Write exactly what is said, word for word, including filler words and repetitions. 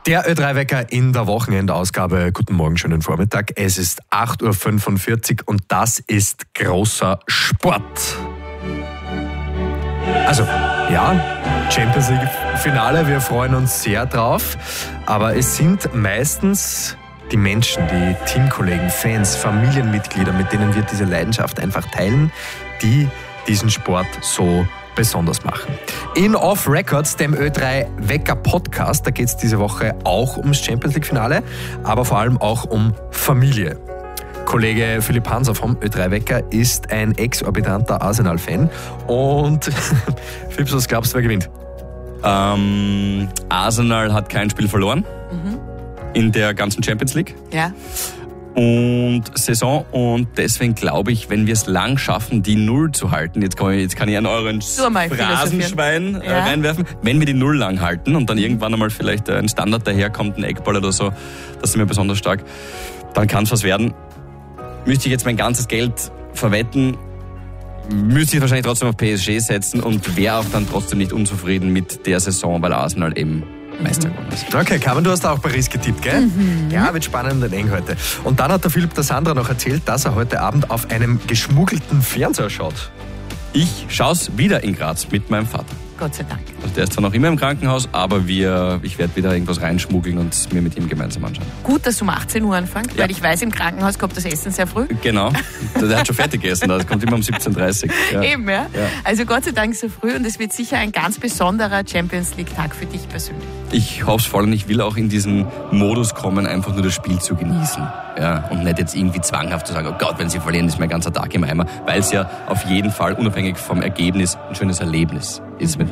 Der Ö drei Wecker in der Wochenendausgabe. Guten Morgen, schönen Vormittag. Es ist acht Uhr fünfundvierzig und das ist großer Sport. Also, ja, Champions League Finale, wir freuen uns sehr drauf. Aber es sind meistens die Menschen, die Teamkollegen, Fans, Familienmitglieder, mit denen wir diese Leidenschaft einfach teilen, die diesen Sport so besonders machen. In Off Records, dem Ö drei Wecker Podcast, da geht es diese Woche auch ums Champions League Finale, aber vor allem auch um Familie. Kollege Philipp Hanser vom Ö drei Wecker ist ein exorbitanter Arsenal-Fan und Philipp, was glaubst du, wer gewinnt? Ähm, Arsenal hat kein Spiel verloren Mhm. in der ganzen Champions League. Ja. Und Saison und deswegen glaube ich, wenn wir es lang schaffen, die Null zu halten, jetzt kann ich, jetzt kann ich an euren mal Phrasenschwein äh, Ja. reinwerfen, wenn wir die Null lang halten und dann irgendwann einmal vielleicht ein Standard daherkommt, ein Eckball oder so, das sind wir besonders stark, dann kann es was werden. Müsste ich jetzt mein ganzes Geld verwetten, müsste ich wahrscheinlich trotzdem auf P S G setzen und wäre auch dann trotzdem nicht unzufrieden mit der Saison, weil Arsenal eben Meister geworden ist. Okay, Carmen, du hast auch Paris getippt, gell? Mhm. Ja, wird spannend und eng heute. Und dann hat der Philipp der Sandra noch erzählt, dass er heute Abend auf einem geschmuggelten Fernseher schaut. Ich schaue es wieder in Graz mit meinem Vater. Gott sei Dank. Also der ist zwar noch immer im Krankenhaus, aber wir, ich werde wieder irgendwas reinschmuggeln und mir mit ihm gemeinsam anschauen. Gut, dass du um achtzehn Uhr anfängst, Ja. weil ich weiß, im Krankenhaus kommt das Essen sehr früh. Genau, der hat schon fertig gegessen, das kommt immer um siebzehn Uhr dreißig. Ja. Eben, ja? Ja. Also Gott sei Dank so früh und es wird sicher ein ganz besonderer Champions League-Tag für dich persönlich. Ich hoffe es voll und ich will auch in diesen Modus kommen, einfach nur das Spiel zu genießen. Ja, und nicht jetzt irgendwie zwanghaft zu sagen, oh Gott, wenn sie verlieren, ist mein ganzer Tag im Eimer. Weil es ja auf jeden Fall, unabhängig vom Ergebnis, ein schönes Erlebnis ist mit